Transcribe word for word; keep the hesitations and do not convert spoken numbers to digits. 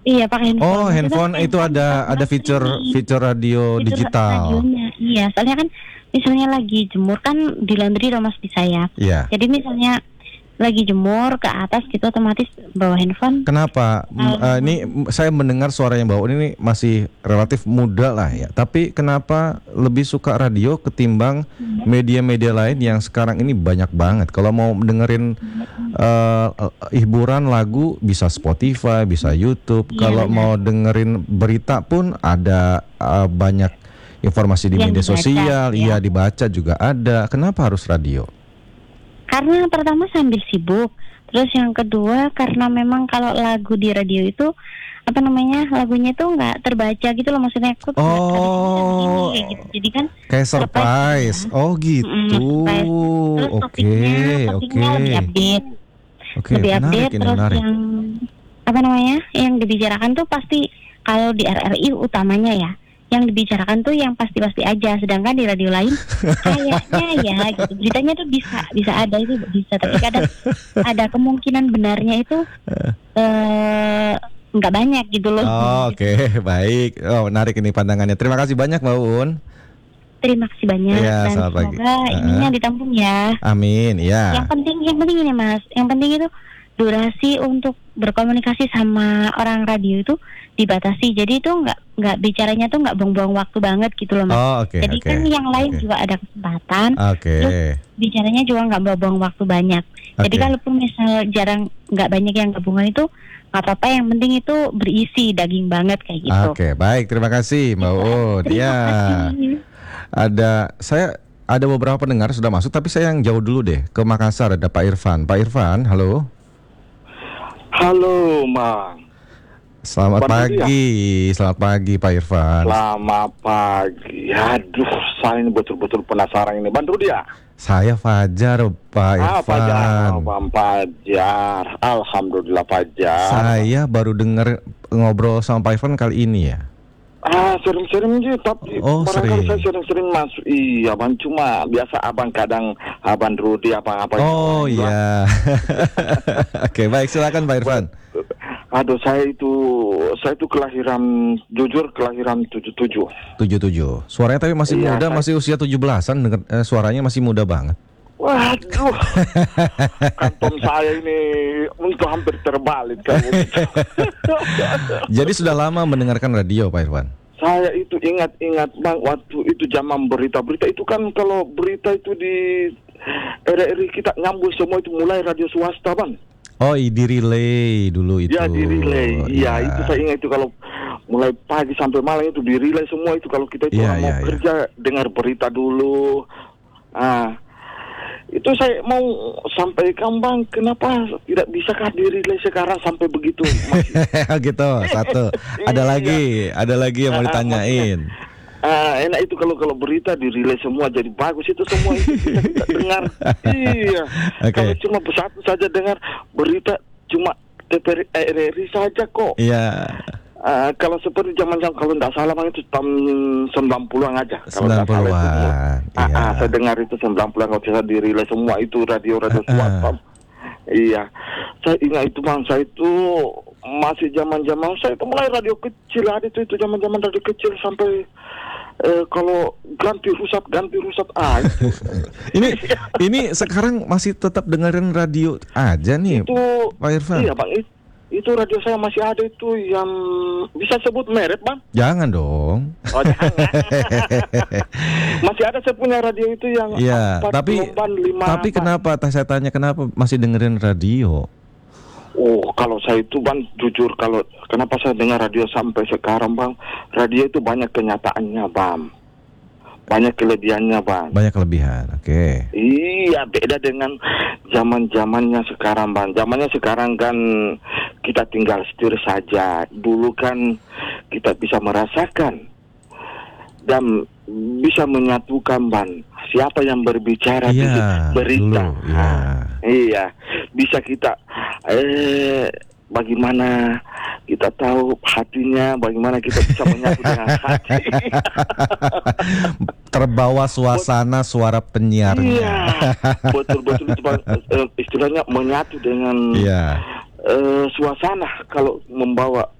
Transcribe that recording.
Iya, pakai handphone. Oh, Maksudnya handphone kan itu ada ada fitur streaming, fitur radio fitur digital. radionya. Iya, soalnya kan misalnya lagi jemur kan di laundry loh Mas bisa ya. Iya. Jadi misalnya lagi jemur ke atas gitu otomatis bawa handphone. Kenapa? M- eh, ini m- saya mendengar suara yang bawa ini masih relatif muda lah ya. Tapi kenapa lebih suka radio ketimbang media-media lain yang sekarang ini banyak banget? Kalau mau dengerin eh, eh, hiburan lagu bisa Spotify, bisa YouTube. Iya, Kalau benar. mau dengerin berita pun ada eh, banyak informasi di Yang media dibaca, sosial. ya. Iya, dibaca juga ada. Kenapa harus radio? Karena pertama sambil sibuk, terus yang kedua karena memang kalau lagu di radio itu apa namanya lagunya tuh nggak terbaca gitu loh maksudnya aku nggak Oh. begini kayak gitu jadi kan Kayak surprise. ya. Oh gitu. Mm, surprise. Terus Oke, topiknya oke. topiknya lebih update, Oke, lebih menarik update ini, terus menarik. yang apa namanya yang dibicarakan tuh pasti kalau di R R I utamanya ya yang dibicarakan tuh yang pasti-pasti aja, sedangkan di radio lain kayaknya ya gitu beritanya tuh bisa bisa ada itu bisa tapi kadang ada kemungkinan benarnya itu eh, nggak banyak gitu loh. Oh, oke, baik. Oh, menarik ini pandangannya. Terima kasih banyak, Mbak Uun. Terima kasih banyak Iya, dan selamat pagi. semoga ininya Uh-uh. ditampung ya. Amin, ya. Yang penting yang penting ini Mas, yang penting itu durasi untuk berkomunikasi sama orang radio itu dibatasi. Jadi itu nggak nggak bicaranya tuh nggak buang-buang waktu banget gitu loh Mas. Oh, oke, Jadi oke. kan yang lain Oke. juga ada kesempatan. Oke. Terus bicaranya juga nggak buang-buang waktu banyak. Jadi Oke. kalaupun misal jarang nggak banyak yang gabungan itu nggak apa-apa. Yang penting itu berisi daging banget kayak gitu. Oke, baik. Terima kasih, Mbak Uun. Terima Ya. kasih. Ada saya ada beberapa pendengar sudah masuk, tapi saya yang jauh dulu deh ke Makassar. Ada Pak Irfan. Pak Irfan, halo. Halo, Mang. Selamat Bang Rudi, pagi. Selamat pagi, Pak Irfan. Selamat pagi. Aduh, saya ini betul-betul penasaran ini. Bang Rudi ya? Saya Fajar, Pak Ah, Fajar. Irfan. Bang Fajar. Alhamdulillah Fajar. Saya baru dengar ngobrol sama Pak Irfan kali ini ya. Ah, sering-sering sih, tapi Oh, barangkali sering. saya sering-sering masuk. Iya, Bang. Cuma biasa abang kadang abang Rudi apa-apa. Oh iya. Oke, baik, silakan Pak Irfan. Aduh, saya itu saya itu kelahiran jujur kelahiran tujuh tujuh. tujuh tujuh. Suaranya tapi masih Iya, muda, saya- masih usia tujuh belasan, denger, eh, suaranya masih muda banget. Waduh, kantong saya ini untuk hampir terbalik kamu. Jadi sudah lama mendengarkan radio, Pak Irfan. Saya itu ingat-ingat Bang, waktu itu zaman berita-berita itu kan kalau berita itu di R R I kita nyambung semua itu mulai radio swasta Bang. Oh, i- di relay dulu itu. Ya di relay, iya itu saya ingat itu kalau mulai pagi sampai malam itu di relay semua itu kalau kita itu Iya, orang mau iya, iya. kerja dengar berita dulu. Ah, itu saya mau sampaikan Bang, kenapa tidak bisakah di relay sekarang sampai begitu? Masih- gitu, satu. Ada lagi, ada lagi yang mau ditanyain. Ah, enak itu kalau kalau berita di relay semua jadi bagus itu semua itu bisa kita dengar. Iya. Oke. Kalau cuma satu saja dengar berita cuma T V R R I saja kok. Iya. Ah, kalau seperti zaman-zaman kalau tidak salah Bang itu tahun sembilan puluhan aja. Kalau nggak salah itu semua. sembilan puluhan. Ah, Iya. ah, saya dengar itu sembilan puluhan kalau bisa di relay semua itu radio-radio Ah, ah. swasta. Iya. Saya ingat itu Bang, saya itu masih zaman-zaman saya itu mulai radio kecil ada itu itu zaman-zaman radio kecil sampai eh, kalau ganti rusak ganti rusak ah itu, Ini ini sekarang masih tetap dengerin radio aja nih, itu Pak Irfan. iya Bang itu, itu radio saya masih ada itu yang bisa sebut merek Bang. Jangan dong. Oh, jangan. Masih ada saya punya radio itu yang Iya, empat tapi gelombang, lima tapi apa. kenapa? Saya tanya kenapa masih dengerin radio? Oh, kalau saya itu Bang, jujur kalau kenapa saya dengar radio sampai sekarang Bang, radio itu banyak kenyataannya Bang, banyak kelebihannya Bang. Banyak kelebihan. Oke. Iya, beda dengan zaman-zamannya sekarang Bang. Zamannya sekarang kan kita tinggal setir saja. Dulu kan kita bisa merasakan dan bisa menyatukan Bang. Siapa yang berbicara di Iya, berita. dulu, iya. Ah, iya, bisa kita eh bagaimana kita tahu hatinya, bagaimana kita bisa menyatu dengan hati. Terbawa suasana suara penyiarnya. Iya, betul-betul itu Bang. Eh, istilahnya menyatu dengan Iya. eh, suasana kalau membawa